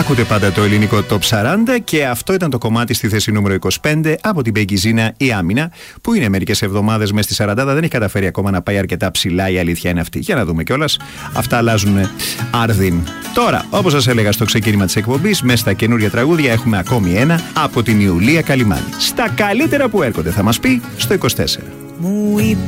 Ακούτε πάντα το ελληνικό Top 40 και αυτό ήταν το κομμάτι στη θέση νούμερο 25 από την Μπεγκιζίνα η Άμυνα, που είναι μερικές εβδομάδες μέσα στη 40, δεν έχει καταφέρει ακόμα να πάει αρκετά ψηλά, η αλήθεια είναι αυτή. Για να δούμε κιόλας, αυτά αλλάζουν άρδιν. Τώρα, όπως σας έλεγα στο ξεκίνημα της εκπομπής, μέσα στα καινούργια τραγούδια έχουμε ακόμη ένα από την Ιουλία Καλιμάνη. Στα καλύτερα που έρχονται, θα μας πει στο 24. Μου είπε